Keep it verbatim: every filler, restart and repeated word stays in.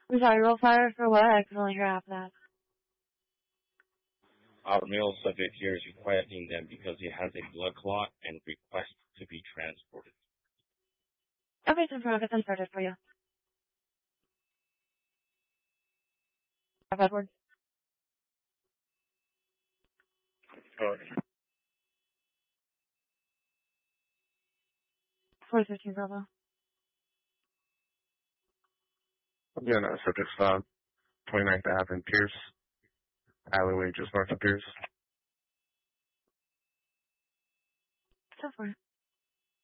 I'm sorry, roll fire for what? I can only hear half that. Our male subject here is requesting them because he has a blood clot and requests to be transported. Okay, so I'll get them started for you. Edward. Okay. four fifteen Bravo. Again, uh, subject's found twenty-ninth Avenue in Pierce, alleyway just north of Pierce. So far.